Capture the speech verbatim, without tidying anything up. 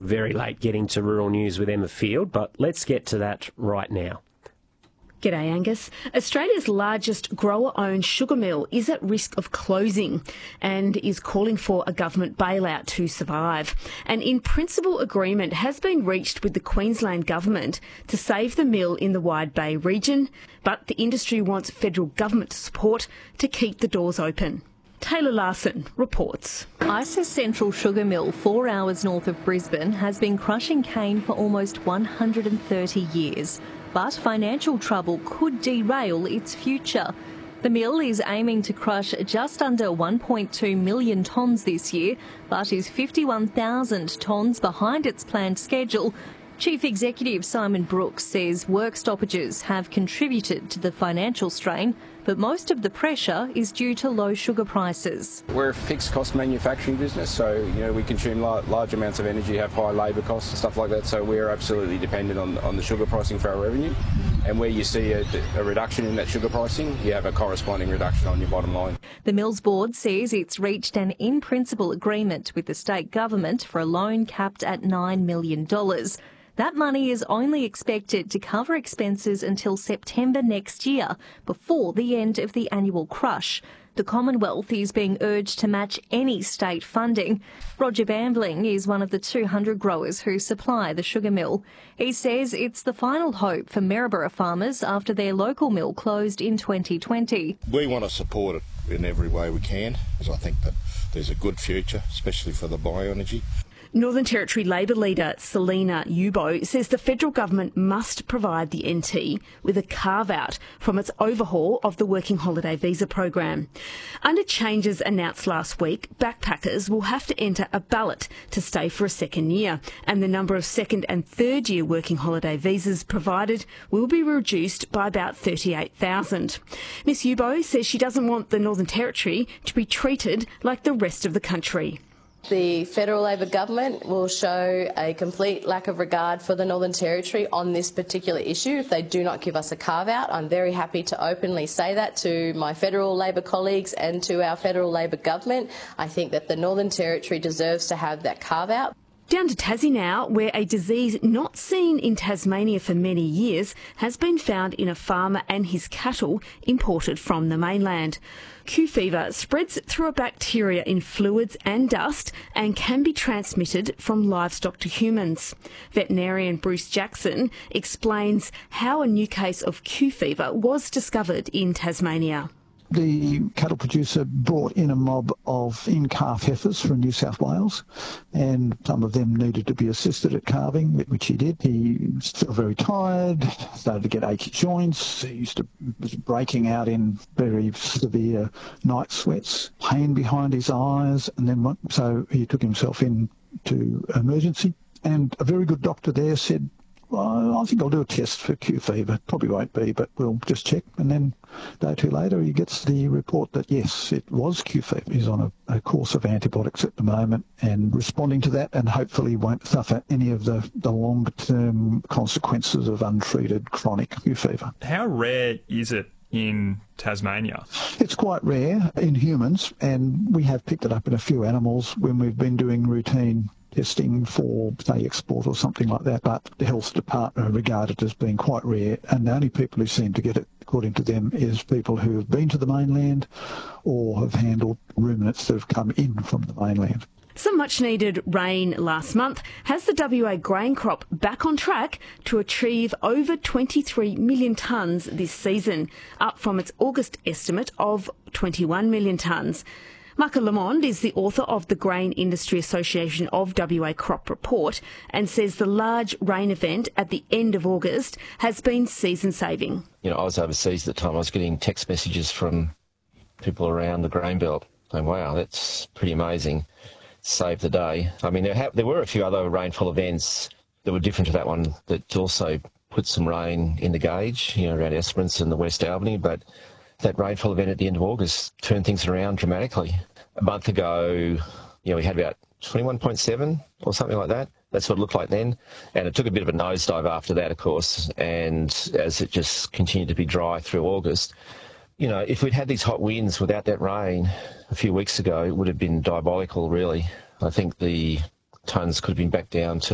very late getting to Rural News with Emma Field, but let's get to that right now. G'day Angus. Australia's largest grower-owned sugar mill is at risk of closing and is calling for a government bailout to survive. An in-principle agreement has been reached with the Queensland government to save the mill in the Wide Bay region, but the industry wants federal government support to keep the doors open. Taylor Larson reports. Isis Central Sugar Mill, four hours north of Brisbane, has been crushing cane for almost one hundred thirty years. But financial trouble could derail its future. The mill is aiming to crush just under one point two million tonnes this year, but is fifty-one thousand tonnes behind its planned schedule. Chief Executive Simon Brooks says work stoppages have contributed to the financial strain, but most of the pressure is due to low sugar prices. We're a fixed cost manufacturing business, so you know we consume large, large amounts of energy, have high labour costs and stuff like that, so we're absolutely dependent on, on the sugar pricing for our revenue. And where you see a, a reduction in that sugar pricing, you have a corresponding reduction on your bottom line. The mill's board says it's reached an in-principle agreement with the state government for a loan capped at nine million dollars. That money is only expected to cover expenses until September next year, before the end of the annual crush. The Commonwealth is being urged to match any state funding. Roger Bambling is one of the two hundred growers who supply the sugar mill. He says it's the final hope for Maryborough farmers after their local mill closed in twenty twenty. We want to support it in every way we can, because I think that there's a good future, especially for the bioenergy. Northern Territory Labor leader Selina Yubo says the federal government must provide the N T with a carve-out from its overhaul of the Working Holiday Visa program. Under changes announced last week, backpackers will have to enter a ballot to stay for a second year, and the number of second and third year Working Holiday Visas provided will be reduced by about thirty-eight thousand. Miss Yubo says she doesn't want the Northern Territory to be treated like the rest of the country. The federal Labor government will show a complete lack of regard for the Northern Territory on this particular issue if they do not give us a carve-out. I'm very happy to openly say that to my federal Labor colleagues and to our federal Labor government. I think that the Northern Territory deserves to have that carve-out. Down to Tassie now, where a disease not seen in Tasmania for many years has been found in a farmer and his cattle imported from the mainland. Q fever spreads through a bacteria in fluids and dust and can be transmitted from livestock to humans. Veterinarian Bruce Jackson explains how a new case of Q fever was discovered in Tasmania. The cattle producer brought in a mob of in-calf heifers from New South Wales, and some of them needed to be assisted at calving, which he did. He was still very tired, started to get achy joints. He used to was breaking out in very severe night sweats, pain behind his eyes, and then so he took himself in to emergency. And a very good doctor there said, well, I think I'll do a test for Q fever. Probably won't be, but we'll just check. And then a day or two later, he gets the report that, yes, it was Q fever. He's on a, a course of antibiotics at the moment and responding to that, and hopefully won't suffer any of the, the longer-term consequences of untreated chronic Q fever. How rare is it in Tasmania? It's quite rare in humans, and we have picked it up in a few animals when we've been doing routine testing for, say, export or something like that, but the health department regard it as being quite rare, and the only people who seem to get it, according to them, is people who have been to the mainland or have handled ruminants that have come in from the mainland. Some much-needed rain last month has the W A grain crop back on track to achieve over twenty-three million tonnes this season, up from its August estimate of twenty-one million tonnes. Marco Lamond is the author of the Grain Industry Association of W A Crop Report and says the large rain event at the end of August has been season-saving. You know, I was overseas at the time. I was getting text messages from people around the grain belt saying, wow, that's pretty amazing. Saved the day. I mean, there, ha- there were a few other rainfall events that were different to that one that also put some rain in the gauge, you know, around Esperance and the West Albany, but that rainfall event at the end of August turned things around dramatically. A month ago, you know, we had about twenty-one point seven or something like that. That's what it looked like then. And it took a bit of a nosedive after that, of course. And as it just continued to be dry through August, you know, if we'd had these hot winds without that rain a few weeks ago, it would have been diabolical, really. I think the tonnes could have been back down to